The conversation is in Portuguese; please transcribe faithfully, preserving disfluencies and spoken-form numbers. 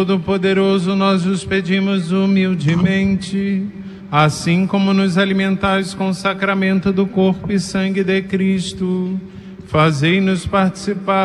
Todo-Poderoso, nós os pedimos humildemente, assim como nos alimentais com o sacramento do corpo e sangue de Cristo, fazei-nos participar